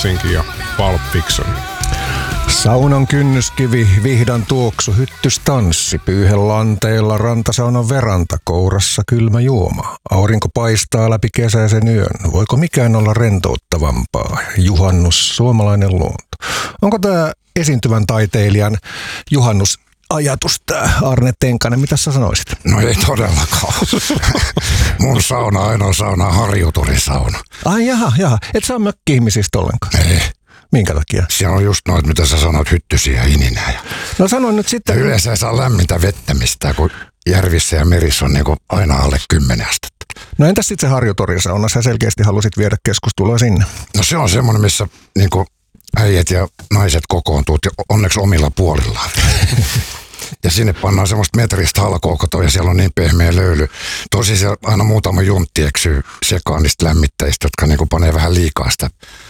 Helsinki ja Pulp Fiction. Saunan kynnyskivi, vihdan tuoksu, hyttystanssi, pyyhelanteilla rantasaunan veranta, kourassa kylmä juoma. Aurinko paistaa läpi kesäisen yön. Voiko mikään olla rentouttavampaa? Juhannus, suomalainen luonto. Onko tämä esiintyvän taiteilijan juhannusajatus, tämä Arne Tenkanen? Mitä sä sanoisit? No ei todellakaan. Mun sauna ainoa sauna on harjuturisauna. Ai jaha. Et sä ole mökki-ihmisistä ollenkaan? Ei. Minkä takia? Siellä on just noit, mitä sä sanot, hyttysiä ja ininää. No sano nyt sitten. Ja yleensä ei saa lämmintä vettä mistään, kun järvissä ja merissä on niin kuin aina alle 10 astetta. No entäs sitten se harjutorisauna? Sä selkeästi halusit viedä keskustelua sinne. No se on semmoinen, missä niin kuin äijät ja naiset kokoontuu, onneksi omilla puolillaan. Ja sinne pannaan semmoista metristä halkookotoa ja siellä on niin pehmeä löyly. Tosi siellä aina muutama juntti eksyy sekaan niistä lämmittäjistä, jotka niin kuin panee vähän liikaa sitä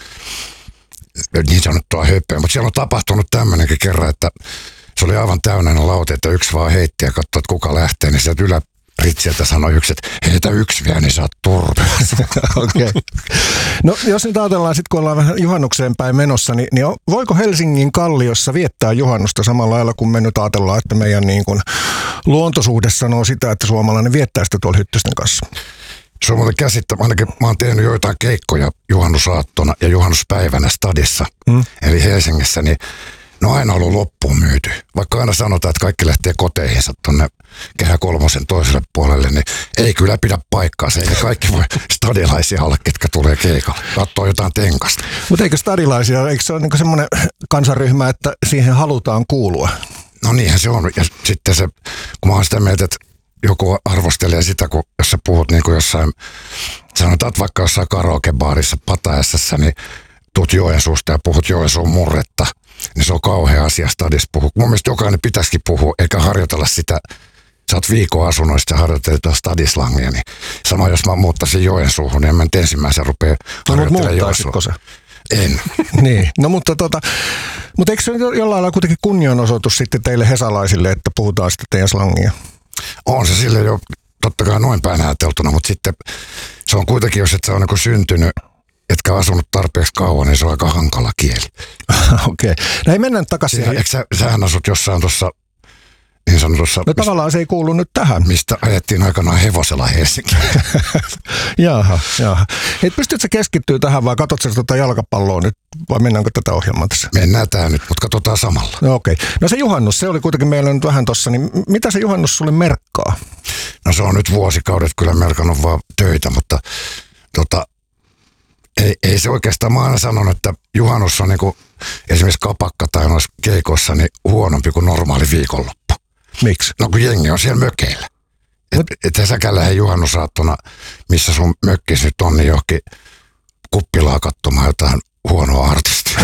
niin sanottua höppöä. Mutta siellä on tapahtunut tämmöinenkin kerran, että se oli aivan täynnä lauta, että yksi vaan heitti ja katsoi, että kuka lähtee. Niin sieltä yläritsiltä sanoi yksi, että heitä yksi vielä, niin saat turpeessa. Okei. No jos nyt ajatellaan sitten, kun ollaan vähän juhannukseen päin menossa, niin voiko Helsingin Kalliossa viettää juhannusta samalla lailla, kun me nyt ajatellaan, että meidän niin kuin luontosuhde sanoo sitä, että suomalainen viettää sitä tuolla hyttysten kanssa? Se on muuten käsittämättä. Ainakin mä oon tehnyt joitain keikkoja juhannusaattona ja juhannuspäivänä stadissa, eli Helsingissä, niin ne on aina ollut loppuun myyty. Vaikka aina sanotaan, että kaikki lähtee koteihinsa tonne Kehä kolmosen toiselle puolelle, niin ei kyllä pidä paikkaansa. Ei kaikki voi stadilaisia olla, ketkä tulee keikalle. Katsoo jotain tenkasta. Mutta eikö stadilaisia, eikö se ole niin semmoinen kansanryhmä, että siihen halutaan kuulua? No niinhän se on. Ja sitten se, kun mä oon sitä mieltä, että joku arvostelee sitä, kun jos sä puhut niin kuin jossain, sanotaan vaikka jossain karaokebaarissa Patajassassa, niin tuut Joensuusta ja puhut Joensuun murretta, niin se on kauhea asia stadissa puhua. Mun mielestä jokainen pitäisikin puhua, eikä harjoitella sitä, sä oot viikon asunnoista ja harjoitella stadislangia, niin sama jos mä muuttaisin Joensuuhun, niin en mä nyt ensimmäisen rupea harjoittelemaan Joensuuhun. En. Niin, no mutta eikö se jollain lailla kuitenkin kunnianosoitus sitten teille hesalaisille, että puhutaan sitä teidän slangia? On se sille jo totta kai noin päin ajateltuna, mutta sitten se on kuitenkin, jos et sä on niin syntynyt, etkä asunut tarpeeksi kauan, niin se on aika hankala kieli. Okei. No ei mennä takaisin. Sähän asut jossain tuossa niin sanotussa. No tavallaan se ei kuulu nyt tähän. Mistä ajettiin aikanaan hevosella Helsinkiin. Jaha. Et pystytkö keskittyä tähän vai katsotko sä jalkapalloa nyt vai mennäänkö tätä ohjelmaa tässä? Mennään tää nyt, mutta katsotaan samalla. No okei. No se juhannus, se oli kuitenkin meillä nyt vähän tossa, niin mitä se juhannus sulle merkkaa? No se on nyt vuosikaudet kyllä merkannut vaan töitä, mutta ei se oikeastaan, mä aina sanon, että juhannus on niinku esimerkiksi kapakka tai noissa keikossa niin huonompi kuin normaali viikonloppu. Miksi? No kun jengi on siellä mökeillä. Että säkään lähde juhannusaattona, missä sun mökkis nyt on, niin johonkin kuppilaa katsomaan jotain huonoa artistia.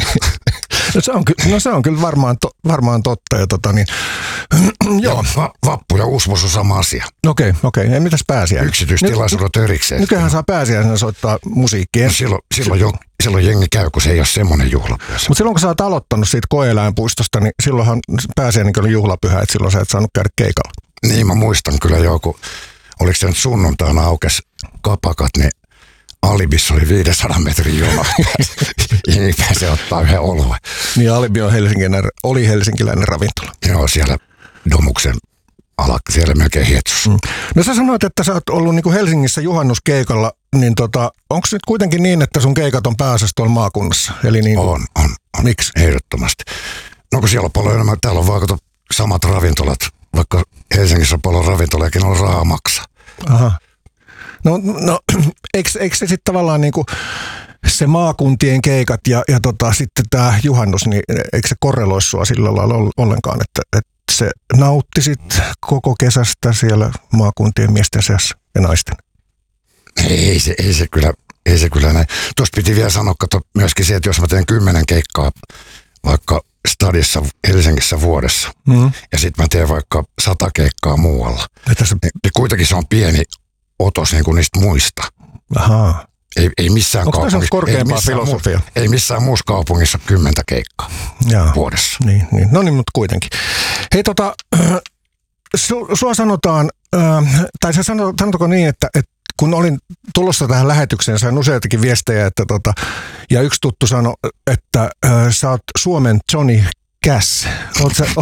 No se on kyllä varmaan totta. Ja joo. Vappu ja uusmus on sama asia. Okei. Ei mitäs pääsiäinen? Yksityistilaisuudet erikseen. Nykyään saa pääsiäisenä soittaa musiikkia. No silloin jengi käy, kun se ei ole semmoinen juhlapyhä. Mutta silloin kun sä oot aloittanut siitä koe-eläinpuistosta, niin silloinhan pääsiäinenkin oli juhlapyhä, että silloin sä et saanut käydä keikalla. Niin mä muistan kyllä joku, oliko se nyt sunnuntaina aukesi kapakat, niin Alibissa oli 500 metrin jono. Jengi pääsee ottaa yhden oluen. Niin Alibi oli helsinkiläinen ravintola. Joo, siellä Domuksen siellä melkein hietsussa. No sä sanoit, että sä oot ollut niin kuin Helsingissä juhannuskeikalla, niin onko nyt kuitenkin niin, että sun keikat on pääasiassa tuolla maakunnassa? Eli niin kuin... On. Miksi? Ehdottomasti. No kun siellä on paljon enemmän, täällä on vaan samat ravintolat, vaikka Helsingissä on paljon ravintolakin, on rahaa maksaa. Aha. No eikö se sitten tavallaan niinku se maakuntien keikat ja sitten tämä juhannus, niin eikö se korreloi sua sillä lailla ollenkaan, että se nauttisit koko kesästä siellä maakuntien miesten seassa ja naisten? Ei se kyllä näin. Tuossa piti vielä sanoa, myöskin se, että jos mä teen 10 keikkaa vaikka stadissa Helsingissä vuodessa ja sitten mä teen vaikka 100 keikkaa muualla, niin kuitenkin se on pieni otos niin kuin niistä muista. Ahaa. Ei missään kaupungissa. Korkeampaa filosofia? Ei missään muussa kaupungissa 10 keikkaa vuodessa. Niin. No niin, mutta kuitenkin. Hei sua sanotaan, tai sanotaanko niin, että kun olin tulossa tähän lähetykseen, sain useitakin viestejä, että ja yksi tuttu sanoi, että sä oot Suomen Johnny Cash. Oot sä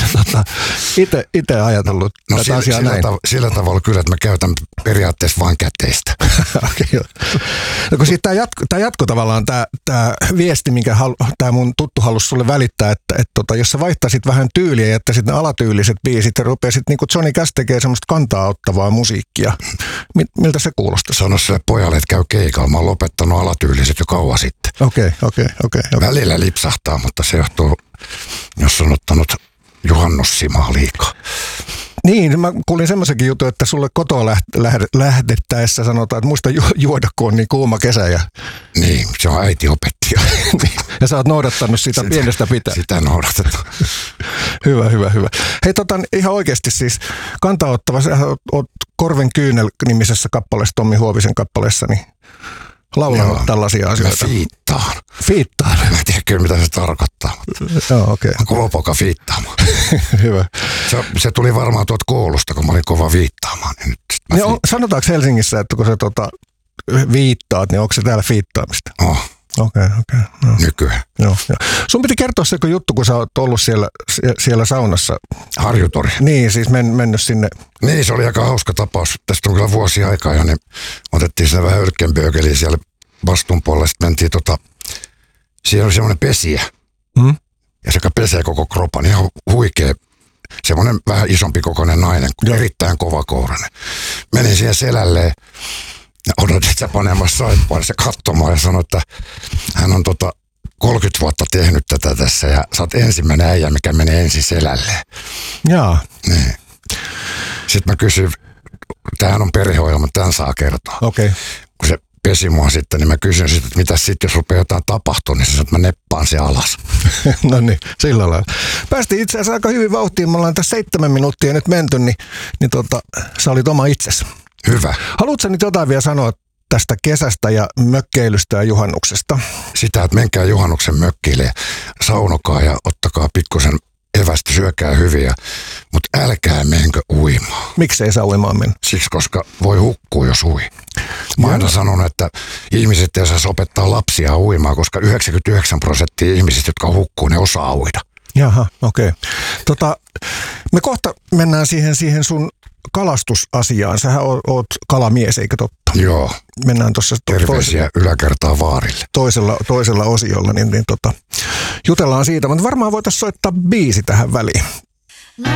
itse ajatellut tätä asiaa näin? Sillä tavalla kyllä, että mä käytän periaatteessa vain käteistä. Okay, no kun siitä tämä jatko tavallaan, tämä viesti, minkä tämä mun tuttu halusi sulle välittää, että jos sä vaihtaisit vähän tyyliä ja jättäisit ne alatyyliset biisit ja rupeaisit niin kuin Johnny Cash tekee semmoista kantaa ottavaa musiikkia. Miltä se kuulostaa? Sano sille pojalle, että käy keikalla. Mä oon lopettanut alatyyliset jo kauan sitten. Okei. Välillä lipsahtaa, mutta se johtuu, jos on ottanut juhannussimaa liikaa. Niin, mä kuulin semmoisenkin jutun, että sulle kotoa lähdettäessä sanotaan, että muista juoda, kun on niin kuuma kesä. Niin, se on äiti opettaja. Ja sä oot noudattanut sitä pienestä pitää. Sitä noudatetaan. Hyvä. Hei, ihan oikeasti siis kantaottava, sä oot Korven kyynel -nimisessä kappaleessa, Tommi Huovisen kappaleessa, niin laulanut tällaisia asioita. Mä fiittaan. Fiittaan? Mä en tiedä kyllä, mitä se tarkoittaa. Joo, okei. Mä kova poika fiittaamaan. Hyvä. Se tuli varmaan tuolta koulusta, kun mä olin kova viittaamaan. Niin sanotaanko Helsingissä, että kun sä viittaat, niin onko se täällä fiittaamista? Okei. No. Nykyään. Joo. Sun piti kertoa se juttu, kun sä oot ollut siellä saunassa. Harjutori. Niin, siis mennyt sinne. Niin, se oli aika hauska tapaus. Tästä on kyllä vuosia aikaa jo, niin otettiin sinne vähän yrkkenböökeliä siellä vastuun puolella. Sitten mentiin siellä oli semmoinen pesijä. Ja sekä pesee koko kropan, ihan huikea. Semmoinen vähän isompi kokoinen nainen, erittäin kovakourainen. Menin siihen selälleen. Ja odotit sä panemassa saippaan se katsomaan ja sanoi, että hän on 30 vuotta tehnyt tätä tässä ja sä oot ensimmäinen äijä, mikä menee ensin selälleen. Jaa. Niin. Sitten mä kysyin, tämähän on perheohjelma, tämän saa kertoa. Okei. Kun se pesi mua sitten, niin mä kysyin sitten, että mitä sitten, jos rupeaa jotain tapahtua, niin se sanoi, että mä neppaan se alas. No niin, sillä lailla. Päästiin itse asiassa aika hyvin vauhtiin, me ollaan tässä 7 minuuttia nyt menty, niin sä olit oma itsesi. Hyvä. Haluatko nyt jotain vielä sanoa tästä kesästä ja mökkeilystä ja juhannuksesta? Sitä, että menkää juhannuksen mökkille, saunokaa ja ottakaa pikkusen evästä, syökää hyviä, mutta älkää menkö uimaan. Miksei saa uimaan mennä? Siksi, koska voi hukkua, jos ui. Mä aina sanon, että ihmiset ei saisi opettaa lapsia uimaan, koska 99% ihmisistä, jotka hukkuu, ne osaa uida. Jaha, okei. Me kohta mennään siihen sun kalastusasiaan. Sähän oot kalamies, eikö totta? Joo. Mennään tuossa terveisiä yläkertaa vaarille. Toisella osiolla, niin jutellaan siitä. Mutta varmaan voitaisiin soittaa biisi tähän väliin.